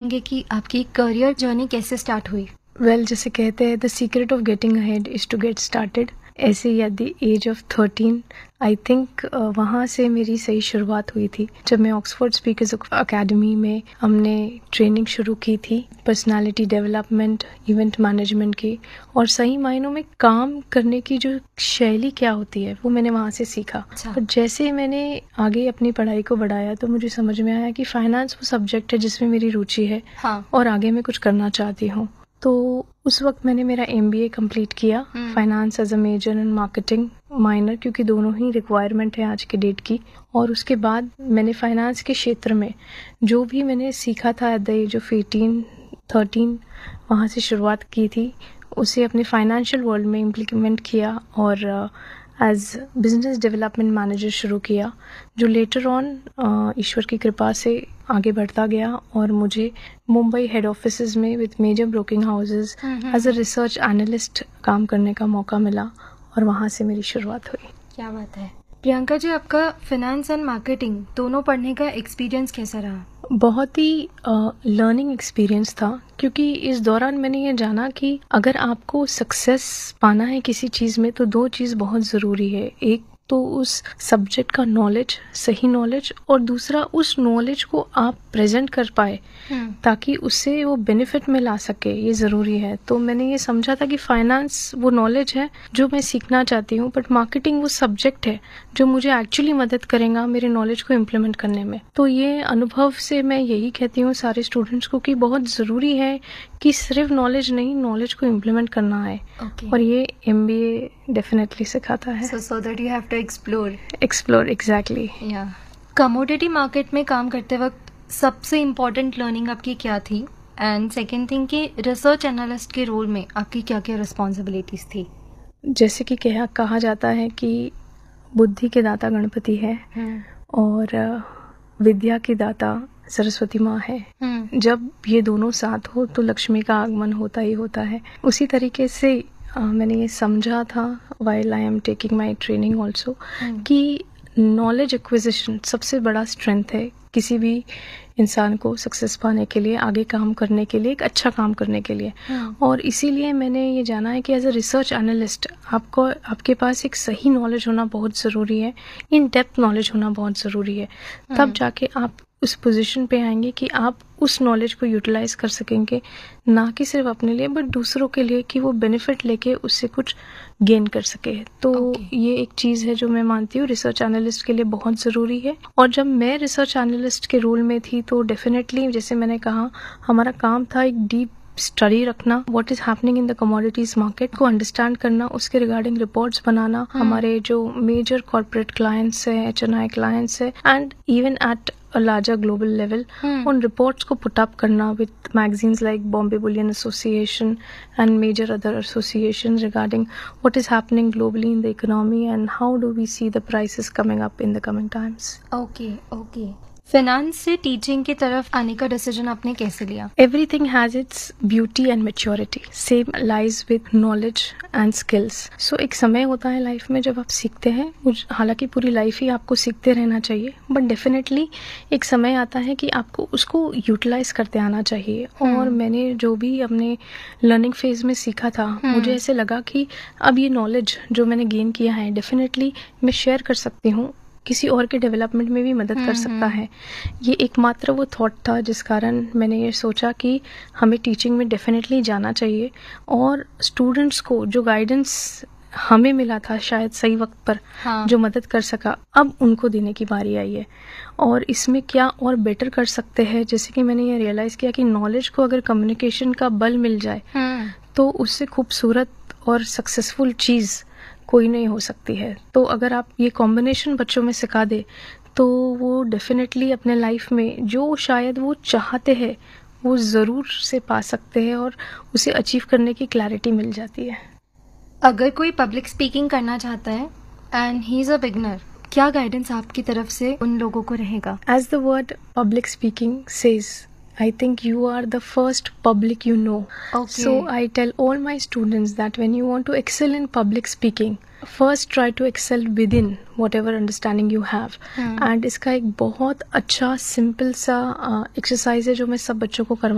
चाहेंगे कि आपकी करियर जर्नी कैसे स्टार्ट हुई? वेल, जैसे कहते हैं the secret of getting ahead is to get started. ऐसे ही at the age of 13 I think वहाँ से मेरी सही शुरुआत हुई थी, जब मैं ऑक्सफोर्ड स्पीकर्स अकेडमी में हमने ट्रेनिंग शुरू की थी पर्सनालिटी डेवलपमेंट, इवेंट मैनेजमेंट की, और सही मायनों में काम करने की जो शैली क्या होती है वो मैंने वहाँ से सीखा। पर जैसे ही मैंने आगे अपनी पढ़ाई को बढ़ाया तो मुझे समझ में आया कि फाइनेंस वो सब्जेक्ट है जिसमें मेरी रुचि है। और आगे मैं कुछ करना चाहती हूँ। तो उस वक्त मैंने मेरा MBA कंप्लीट किया, finance as a major and marketing minor, क्योंकि दोनों ही रिक्वायरमेंट है आज के डेट की। और उसके बाद मैंने फाइनेंस के क्षेत्र में जो भी मैंने सीखा था एट द एज ऑफ 13 वहाँ से शुरुआत की थी, उसे अपने फाइनेंशियल वर्ल्ड में इम्प्लीमेंट किया और एज बिजनेस डेवलपमेंट मैनेजर शुरू किया, जो लेटर ऑन ईश्वर की कृपा से आगे बढ़ता गया और मुझे मुंबई हेड ऑफिसेज में with major broking houses as a research analyst काम करने का मौका मिला और वहाँ से मेरी शुरुआत हुई। क्या बात है। प्रियंका जी, आपका फाइनेंस एंड मार्केटिंग दोनों पढ़ने का एक्सपीरियंस कैसा रहा? बहुत ही लर्निंग एक्सपीरियंस था, क्योंकि इस दौरान मैंने ये जाना कि अगर आपको सक्सेस पाना है किसी चीज़ में तो दो चीज़ बहुत ज़रूरी है। एक तो उस सब्जेक्ट का नॉलेज, सही नॉलेज, और दूसरा उस नॉलेज को आप प्रेजेंट कर पाए ताकि उससे वो बेनिफिट में ला सके, ये ज़रूरी है। तो मैंने ये समझा था कि फाइनेंस वो नॉलेज है जो मैं सीखना चाहती हूँ, बट मार्केटिंग वो सब्जेक्ट है जो मुझे एक्चुअली मदद करेगा मेरे नॉलेज को इम्प्लीमेंट करने में। तो ये अनुभव से मैं यही कहती हूँ सारे स्टूडेंट्स को कि बहुत ज़रूरी है कि सिर्फ नॉलेज नहीं, नॉलेज को इम्प्लीमेंट करना है। और ये MBA डेफिनेटली सिखाता है। So that you have to explore exactly। Commodity market में काम करते वक्त सबसे इम्पोर्टेंट लर्निंग आपकी क्या थी? एंड सेकेंड थिंग कि रिसर्च एनालिस्ट के रोल में आपकी क्या क्या रिस्पॉन्सिबिलिटीज थी? जैसे कि कहा जाता है कि बुद्धि के दाता गणपति है और विद्या की दाता सरस्वती माँ है। जब ये दोनों साथ हो तो लक्ष्मी का आगमन होता ही होता है। उसी तरीके से मैंने ये समझा था while I am taking my training also कि नॉलेज एक्विजिशन सबसे बड़ा स्ट्रेंथ है किसी भी इंसान को सक्सेस पाने के लिए, आगे काम करने के लिए, एक अच्छा काम करने के लिए। और इसीलिए मैंने ये जाना है कि एज अ रिसर्च एनालिस्ट आपके पास एक सही नॉलेज होना बहुत ज़रूरी है, इन डेप्थ नॉलेज होना बहुत ज़रूरी है। तब जाके आप उस पोजीशन पे आएंगे कि आप उस नॉलेज को यूटिलाइज कर सकेंगे, ना कि सिर्फ अपने लिए बट दूसरों के लिए, कि वो बेनिफिट लेके उससे कुछ गेन कर सके। तो ये एक चीज़ है जो मैं मानती हूँ रिसर्च एनालिस्ट के लिए बहुत ज़रूरी है। और जब मैं रिसर्च एनालिस्ट के रोल में थी तो डेफिनेटली, जैसे मैंने कहा, हमारा काम था एक डीप स्टडी रखना, what is happening in the commodities market को अंडरस्टैंड करना, उसके रिगार्डिंग रिपोर्ट्स बनाना, हमारे जो मेजर कॉर्पोरेट क्लाइंट्स है, HNI क्लाइंट्स है, and even at a larger global level, उन reports को put up करना with magazines like Bombay Bullion Association and major other associations regarding what is happening globally in the economy and how do we see the prices coming up in the coming times. Okay. Finance से teaching की तरफ आने का decision आपने कैसे लिया? Everything has its beauty and maturity. Same lies with knowledge and skills. So एक समय होता है लाइफ में जब आप सीखते हैं, हालांकि पूरी लाइफ ही आपको सीखते रहना चाहिए, बट डेफिनेटली एक समय आता है कि आपको उसको यूटिलाइज करते आना चाहिए। और मैंने जो भी अपने लर्निंग फेज में सीखा था, मुझे ऐसे लगा कि अब ये नॉलेज जो मैंने गेन किया है डेफिनेटली मैं शेयर कर सकती हूँ, किसी और के डेवलपमेंट में भी मदद कर सकता है। ये एकमात्र वो थॉट था जिस कारण मैंने ये सोचा कि हमें टीचिंग में डेफिनेटली जाना चाहिए और स्टूडेंट्स को जो गाइडेंस हमें मिला था शायद सही वक्त पर, जो मदद कर सका, अब उनको देने की बारी आई है। और इसमें क्या और बेटर कर सकते हैं, जैसे कि मैंने ये रियलाइज किया कि नॉलेज को अगर कम्युनिकेशन का बल मिल जाए तो उससे खूबसूरत और सक्सेसफुल चीज़ कोई नहीं हो सकती है। तो अगर आप ये कॉम्बिनेशन बच्चों में सिखा दे तो वो डेफिनेटली अपने लाइफ में जो शायद वो चाहते हैं वो ज़रूर से पा सकते हैं और उसे अचीव करने की क्लैरिटी मिल जाती है। अगर कोई पब्लिक स्पीकिंग करना चाहता है and he is a beginner, क्या गाइडेंस आपकी तरफ से उन लोगों को रहेगा? As the word public speaking says, I think you are the first public you know. Okay. So I tell all my students that when you want to excel in public speaking, first try to excel within whatever understanding you have. And इसका एक बहुत अच्छा simple सा exercise है जो मैं सब बच्चों को करवा